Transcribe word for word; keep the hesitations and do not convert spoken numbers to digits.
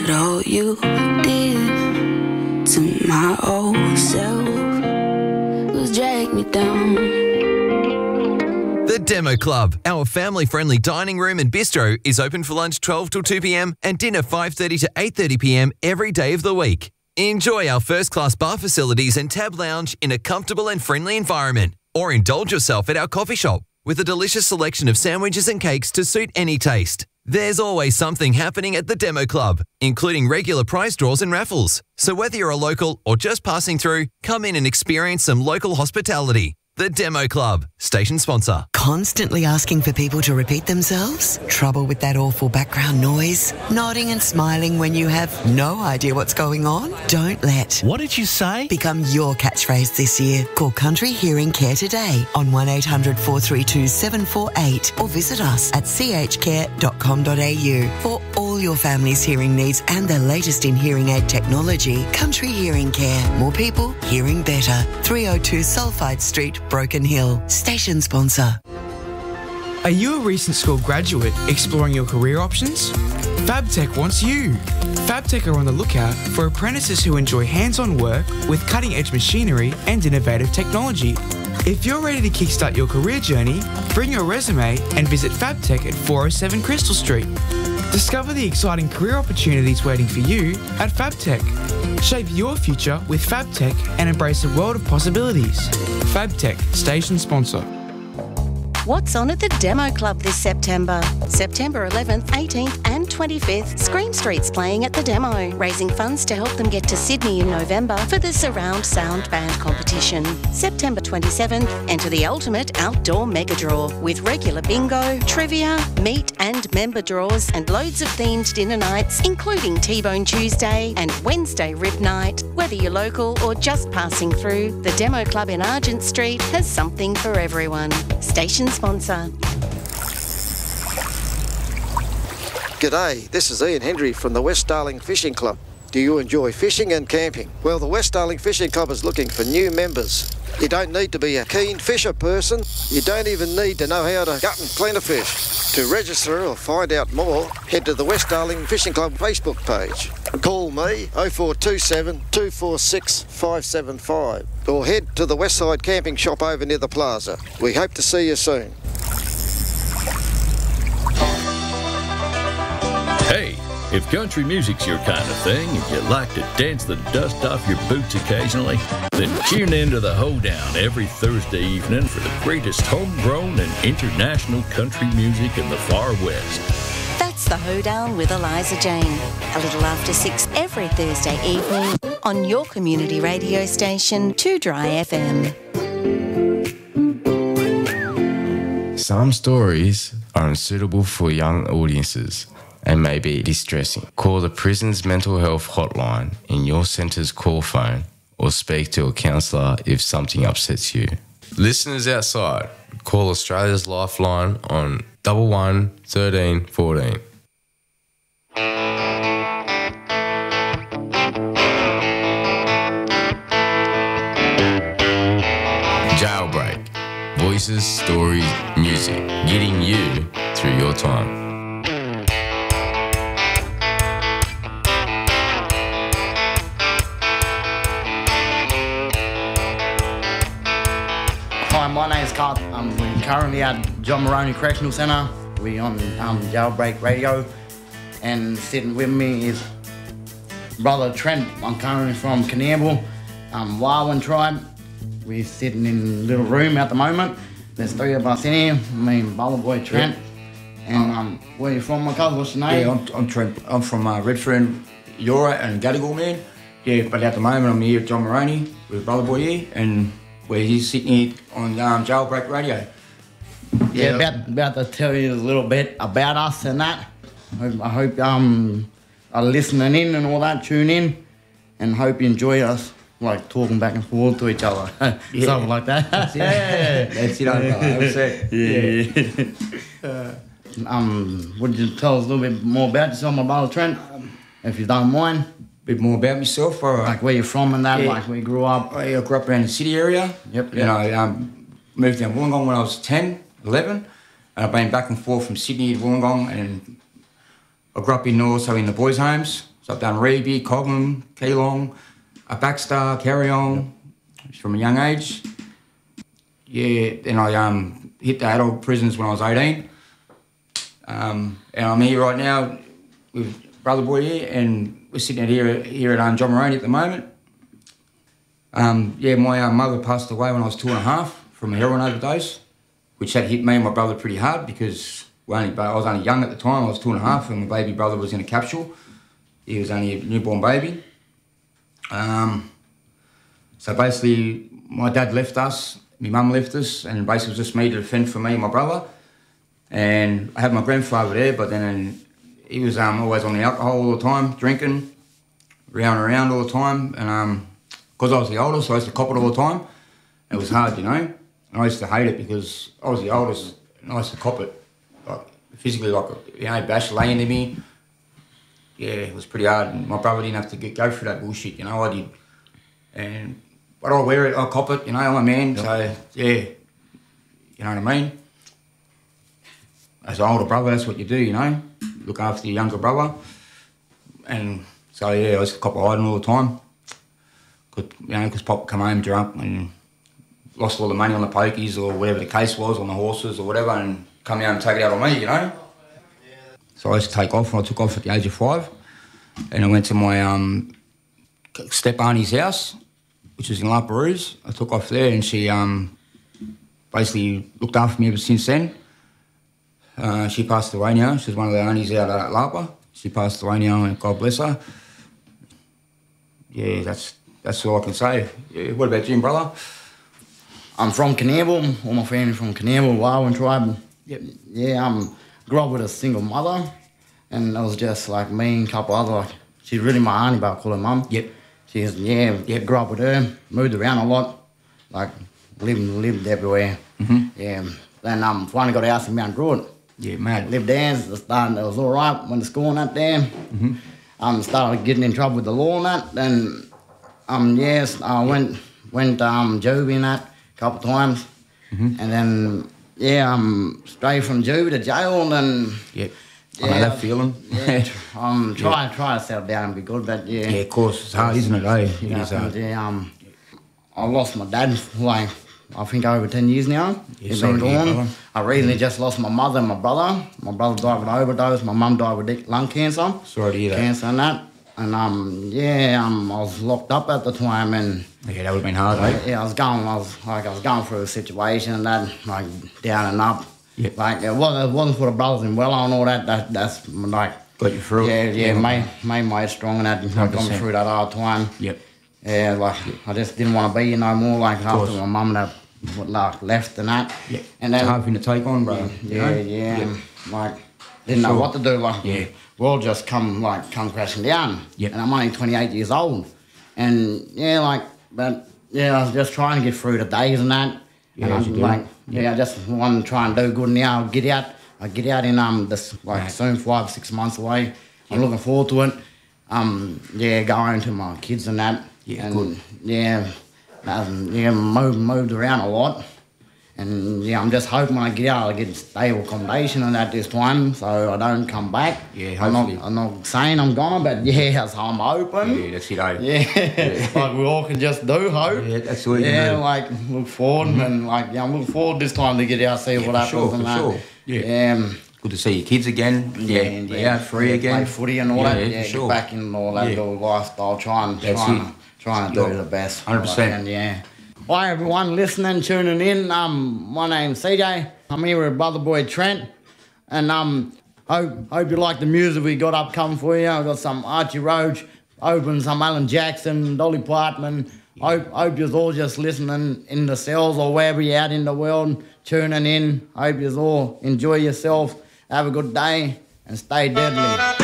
But all you did to my old self was drag me down. The Demo Club, our family-friendly dining room and bistro, is open for lunch twelve till two p.m. and dinner five thirty to eight thirty p.m. every day of the week. Enjoy our first-class bar facilities and tab lounge in a comfortable and friendly environment, or indulge yourself at our coffee shop with a delicious selection of sandwiches and cakes to suit any taste. There's always something happening at the Demo Club, including regular prize draws and raffles. So whether you're a local or just passing through, come in and experience some local hospitality. The Demo Club, station sponsor. Constantly asking for people to repeat themselves? Trouble with that awful background noise? Nodding and smiling when you have no idea what's going on? Don't let What did you say? become your catchphrase this year. Call Country Hearing Care today on one eight hundred four three two seven four eight or visit us at c h care dot com dot a u for all your family's hearing needs and the latest in hearing aid technology. Country Hearing Care. More people, hearing better. three oh two Sulphide Street, Broken Hill. Station sponsor. Are you a recent school graduate exploring your career options? FabTech wants you. FabTech are on the lookout for apprentices who enjoy hands-on work with cutting-edge machinery and innovative technology. If you're ready to kickstart your career journey, bring your resume and visit FabTech at four oh seven Crystal Street. Discover the exciting career opportunities waiting for you at FabTech. Shape your future with FabTech and embrace a world of possibilities. FabTech, station sponsor. What's on at the Demo Club this September? September eleventh, eighteenth and twenty-fifth, Scream Street's playing at the Demo, raising funds to help them get to Sydney in November for the Surround Sound Band competition. September twenty-seventh, enter the ultimate outdoor mega draw with regular bingo, trivia, meet and member draws and loads of themed dinner nights, including T-Bone Tuesday and Wednesday Rib Night. Whether you're local or just passing through, the Demo Club in Argent Street has something for everyone. Station sponsor. G'day, this is Ian Hendry from the West Darling Fishing Club. Do you enjoy fishing and camping? Well, the West Darling Fishing Club is looking for new members. You don't need to be a keen fisher person. You don't even need to know how to gut and clean a fish. To register or find out more, head to the West Darling Fishing Club Facebook page. Call me oh four two seven, two four six, five seven five or head to the Westside Camping Shop over near the plaza. We hope to see you soon. Hey, if country music's your kind of thing and you like to dance the dust off your boots occasionally, then tune in to The Hoedown every Thursday evening for the greatest homegrown and international country music in the far west. That's The Hoedown with Eliza Jane, a little after six every Thursday evening on your community radio station, two Dry F M. Some stories are unsuitable for young audiences and may be distressing. Call the prison's mental health hotline in your centre's call phone or speak to a counsellor if something upsets you. Listeners outside, call Australia's Lifeline on double one thirteen fourteen. Jailbreak. Voices, stories, music, getting you through your time. Hi, my name's Carl. I'm currently at John Moroney Correctional Centre. We're on um, Jailbreak Radio, and sitting with me is brother Trent. I'm currently from Coonamble, um, Warwin tribe. We're sitting in a little room at the moment. There's three of us in here, me and brother boy Trent. Yep. And um, where you from, my cousin? What's your name? Yeah, I'm, I'm Trent. I'm from uh, Redfern, Eora and Gadigal, man. Yeah, but at the moment I'm here with John Moroney with brother boy here, and we're here sitting here on um, Jailbreak Radio. Yeah, about, about to tell you a little bit about us and that. I hope, I hope um, are listening in and all that, tune in, and hope you enjoy us, like talking back and forth to each other. Yeah. Something like that. That's it. That's it, I Yeah. yeah. um, would you tell us a little bit more about yourself, my brother Trent, if you don't mind? A bit more about myself, or like where you're from and that, yeah. like where you grew up. I grew up around the city area. Yep. You yep. know, um, moved down Wollongong when I was ten, eleven, and I've been back and forth from Sydney to Wollongong, and I grew up in also in the boys' homes. So I've done Reeby, Cobham, Keelong, a Baxter, Carry On, from a young age. Yeah, then I um, hit the adult prisons when I was eighteen. Um, and I'm here right now with Brother Boy here, and we're sitting out here, here at um, John Moroney at the moment. Um, yeah, my uh, mother passed away when I was two and a half from a heroin overdose, which had hit me and my brother pretty hard because we only, I was only young at the time. I was two and a half, and my baby brother was in a capsule. He was only a newborn baby. Um, so basically, my dad left us, my mum left us, and basically it was just me to defend for me and my brother. And I had my grandfather there, but then he was um, always on the alcohol all the time, drinking, round and around all the time. And um, because I was the oldest, I used to cop it all the time. It was hard, you know. And I used to hate it because I was the oldest, and I used to cop it, like physically, like, you know, Bash laying to me. Yeah, it was pretty hard. And my brother didn't have to get, go through that bullshit, you know, I did. And, but I wear it, I cop it, you know, I'm a man, yep. So, yeah, you know what I mean? As an older brother, that's what you do, you know, look after your younger brother. And so, yeah, I used to cop hiding all the time. Could, you know, because Pop would come home drunk and lost all the money on the pokies or whatever the case was, on the horses or whatever, and come out and take it out on me, you know. So I used to take off, and I took off at the age of five. And I went to my um, step-auntie's house, which is in La Perouse. I took off there, and she um, basically looked after me ever since then. Uh, she passed away now. She was one of the aunties out at Lapa. She passed away now, and God bless her. Yeah, that's that's all I can say. Yeah, what about you, brother? I'm from Canaveral. All my family from Canaveral, Warwen tribe. Yep. Yeah, I'm grew up with a single mother, and it was just like me and a couple other. Like, she's really my auntie, but I call her mum. Yep. She's yeah. Yep. Grew up with her, moved around a lot, like lived lived everywhere. Mm-hmm. Yeah. Then um finally got a house in Mount Druitt. Yeah, mad. Lived there. Started, it was all right. Went to school and that there. Mm-hmm. Um, started getting in trouble with the law and that. Then, um, yes, I went went um juvie and that a couple of times, mm-hmm. And then yeah, um, straight from juvie to jail and then. Yep. Yeah, I know that feeling. Yeah, um, try yeah. try to settle down and be good, but yeah. Yeah, of course, it's hard, isn't it? Eh? It you know, is hard. Yeah, um, I lost my dad like. I think over ten years now. Yeah, He's been gone. I recently just lost my mother and my brother. My brother died with an overdose. My mum died with lung cancer. Sorry to hear that. Cancer and that. And um, yeah, um, I was locked up at the time, and yeah, that would have been hard, eh? Yeah, I was going. I was like, I was going through a situation and that, like down and up. Yeah. Like it wasn't, it wasn't for the brothers in Wello and all that. That that's like got you through. Yeah, yeah, yeah. made made my strong and that. I got me through that hard time. Yep. Yeah, like I just didn't want to be no more. Like after my mum that like left and that. Yeah. And then it's a hard thing to take on, bro. Yeah, yeah. yeah. yeah. Like didn't sure. know what to do. Like yeah, world just come like come crashing down. Yeah. And I'm only twenty-eight years old. And yeah, like but yeah, I was just trying to get through the days and that. Yeah, and I'm like yeah, yeah, I just want to try and do good now. I'll get out. I get out in um this like right. soon five six months away. Yeah. I'm looking forward to it. Um yeah, going to my kids and that. Yeah, and good. Yeah, um, yeah, moved, moved around a lot. And yeah, I'm just hoping when I get out, I get stable accommodation and that this time, so I don't come back. Yeah, hopefully. I'm not, I'm not saying I'm gone, but yeah, so I'm open. Yeah, that's it, eh? Yeah, yeah. Like we all can just do hope. Yeah, that's what you Yeah, do. Like look forward mm-hmm. and like, yeah, I'm looking forward this time to get out, see yeah, what happens sure, and that. Sure. Yeah. Um, Good to see your kids again. Yeah, yeah, yeah free yeah, again. Play footy and all yeah, that. Yeah, sure. Get back in all that yeah. little lifestyle, trying, trying, trying to do the best. one hundred percent. Yeah. Hi everyone listening, tuning in. Um, my name's C J. I'm here with Brother Boy Trent, and um, hope hope you like the music we got upcoming for you. I got some Archie Roach, open some Alan Jackson, Dolly Parton. Yeah. Hope hope you're all just listening in the cells or wherever you're out in the world, tuning in. Hope you all enjoy yourself. Have a good day and stay deadly.